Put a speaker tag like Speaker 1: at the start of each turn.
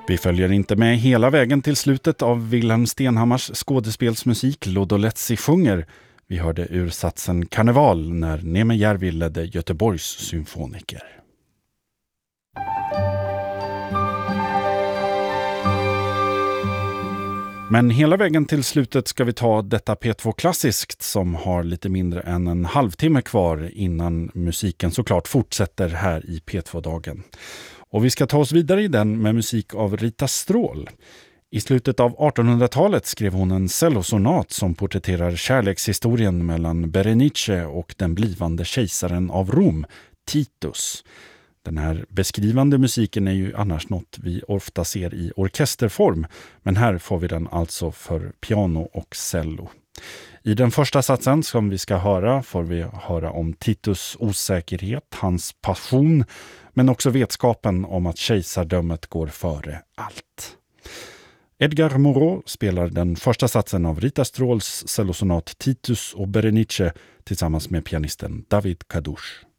Speaker 1: Vi följer inte med hela vägen till slutet av Wilhelm Stenhammars skådespelsmusik Lodolezzi sjunger. Vi hörde ur satsen Karneval när Neme Järvi ledde Göteborgs symfoniker. Men hela vägen till slutet ska vi ta detta P2 Klassiskt som har lite mindre än en halvtimme kvar innan musiken såklart fortsätter här i P2-dagen. Och vi ska ta oss vidare i den med musik av Rita Stråhl. I slutet av 1800-talet skrev hon en cellosonat som porträtterar kärlekshistorien mellan Berenice och den blivande kejsaren av Rom, Titus. Den här beskrivande musiken är ju annars något vi ofta ser i orkesterform, men här får vi den alltså för piano och cello. I den första satsen som vi ska höra får vi höra om Titus osäkerhet, hans passion, men också vetskapen om att kejsardömet går före allt. Edgar Moreau spelar den första satsen av Rita Stråhls cellosonat Titus och Berenice tillsammans med pianisten David Kadouche.